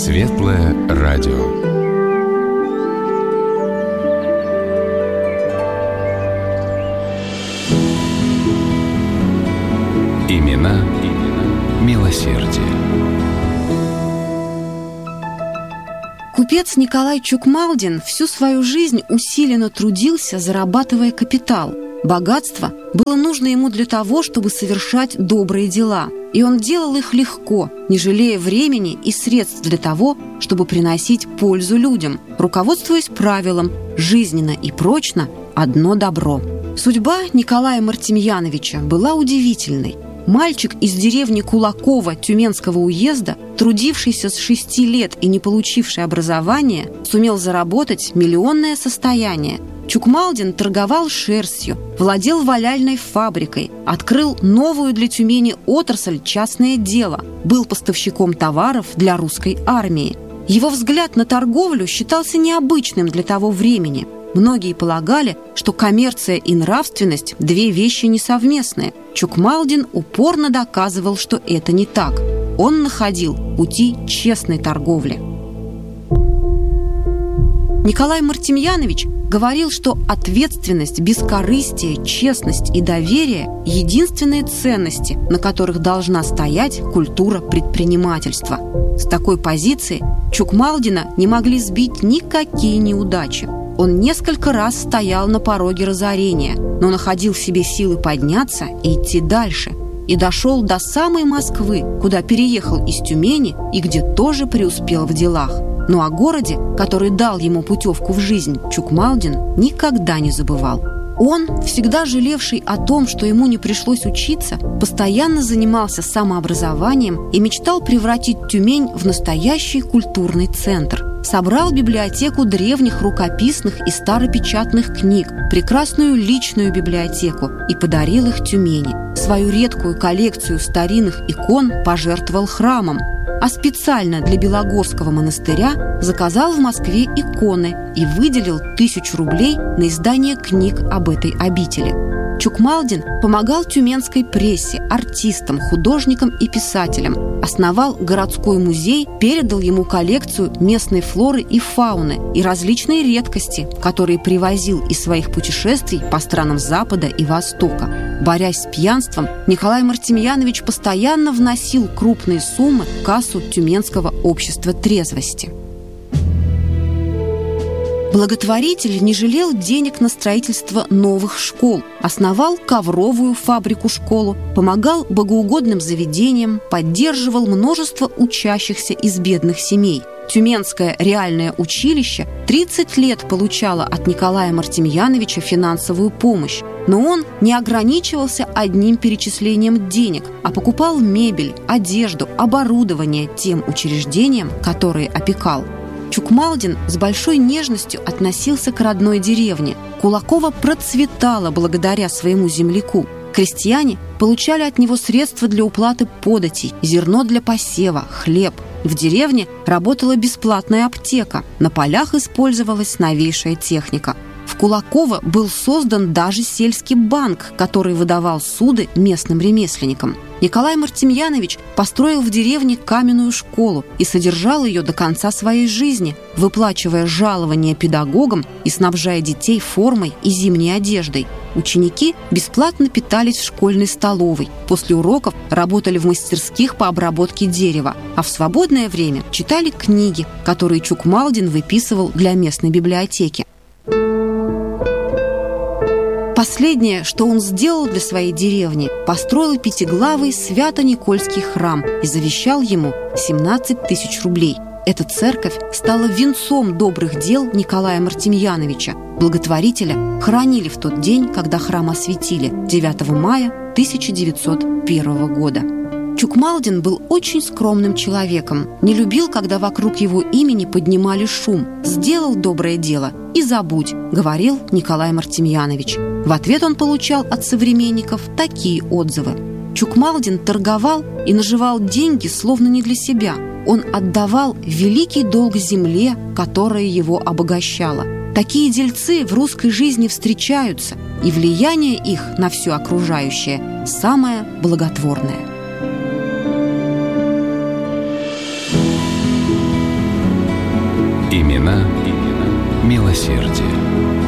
Светлое радио. Имена милосердия. Купец Николай Чукмалдин всю свою жизнь усиленно трудился, зарабатывая капитал. Богатство было нужно ему для того, чтобы совершать добрые дела. И он делал их легко, не жалея времени и средств для того, чтобы приносить пользу людям, руководствуясь правилом «жизненно и прочно одно добро». Судьба Николая Мартемьяновича была удивительной. Мальчик из деревни Кулаково Тюменского уезда, трудившийся с 6 лет и не получивший образования, сумел заработать миллионное состояние. Чукмалдин торговал шерстью, владел валяльной фабрикой, открыл новую для Тюмени отрасль «Частное дело», был поставщиком товаров для русской армии. Его взгляд на торговлю считался необычным для того времени. Многие полагали, что коммерция и нравственность – две вещи несовместные. Чукмалдин упорно доказывал, что это не так. Он находил пути честной торговли. Николай Мартемьянович говорил, что ответственность, бескорыстие, честность и доверие – единственные ценности, на которых должна стоять культура предпринимательства. С такой позиции Чукмалдина не могли сбить никакие неудачи. Он несколько раз стоял на пороге разорения, но находил в себе силы подняться и идти дальше. И дошел до самой Москвы, куда переехал из Тюмени и где тоже преуспел в делах. Но о городе, который дал ему путевку в жизнь, Чукмалдин никогда не забывал. Он, всегда жалевший о том, что ему не пришлось учиться, постоянно занимался самообразованием и мечтал превратить Тюмень в настоящий культурный центр. Собрал библиотеку древних рукописных и старопечатных книг, прекрасную личную библиотеку и подарил их Тюмени. Свою редкую коллекцию старинных икон пожертвовал храмам, а специально для Белогорского монастыря заказал в Москве иконы и выделил 1000 рублей на издание книг об этой обители. Чукмалдин помогал тюменской прессе, артистам, художникам и писателям, основал городской музей, передал ему коллекцию местной флоры и фауны и различные редкости, которые привозил из своих путешествий по странам Запада и Востока. Борясь с пьянством, Николай Мартемьянович постоянно вносил крупные суммы в кассу Тюменского общества трезвости. Благотворитель не жалел денег на строительство новых школ, основал ковровую фабрику-школу, помогал богоугодным заведениям, поддерживал множество учащихся из бедных семей. Тюменское реальное училище 30 лет получало от Николая Мартемьяновича финансовую помощь, но он не ограничивался одним перечислением денег, а покупал мебель, одежду, оборудование тем учреждениям, которые опекал. Чукмалдин с большой нежностью относился к родной деревне. Кулаково процветало благодаря своему земляку. Крестьяне получали от него средства для уплаты податей, зерно для посева, хлеб. В деревне работала бесплатная аптека, на полях использовалась новейшая техника. В Кулаково был создан даже сельский банк, который выдавал суды местным ремесленникам. Николай Мартемьянович построил в деревне каменную школу и содержал ее до конца своей жизни, выплачивая жалования педагогам и снабжая детей формой и зимней одеждой. Ученики бесплатно питались в школьной столовой, после уроков работали в мастерских по обработке дерева, а в свободное время читали книги, которые Чукмалдин выписывал для местной библиотеки. Последнее, что он сделал для своей деревни, построил пятиглавый Свято-Никольский храм и завещал ему 17 000 рублей. Эта церковь стала венцом добрых дел Николая Мартемьяновича. Благотворителя хоронили в тот день, когда храм осветили, 9 мая 1901 года. Чукмалдин был очень скромным человеком, не любил, когда вокруг его имени поднимали шум. «Сделал доброе дело и забудь», — говорил Николай Мартемьянович. В ответ он получал от современников такие отзывы. Чукмалдин торговал и наживал деньги словно не для себя. Он отдавал великий долг земле, которая его обогащала. Такие дельцы в русской жизни встречаются, и влияние их на все окружающее самое благотворное. Имена милосердия.